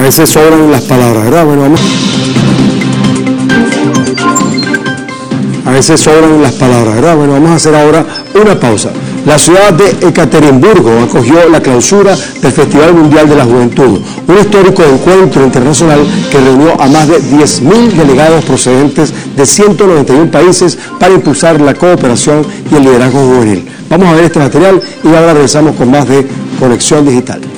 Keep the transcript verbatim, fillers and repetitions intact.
veces sobran las palabras, ¿verdad? Bueno, vamos. A veces sobran las palabras, ¿verdad? Bueno, vamos a hacer ahora una pausa. La ciudad de Ekaterimburgo acogió la clausura del Festival Mundial de la Juventud, un histórico encuentro internacional que reunió a más de diez mil delegados procedentes de ciento noventa y un países para impulsar la cooperación y el liderazgo juvenil. Vamos a ver este material y ahora regresamos con más de Conexión Digital.